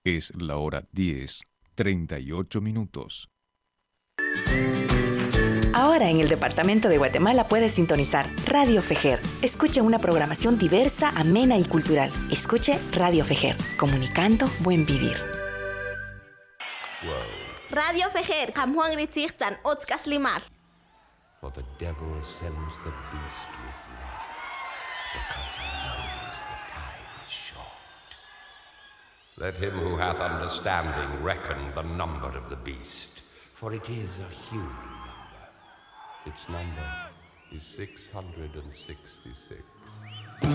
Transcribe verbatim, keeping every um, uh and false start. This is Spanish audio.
Es la hora diez, treinta y ocho minutos. Ahora en el departamento de Guatemala puedes sintonizar Radio Fejer. Escuche una programación diversa, amena y cultural. Escuche Radio Fejer, comunicando buen vivir. Radio Fejer, Kamhuang Ritzirtan, Otzkas Limar. For the devil sends the beast with wrath, because he knows the time is short. Let him who hath understanding reckon the number of the beast, for it is a human number. Its number is six hundred sixty-six.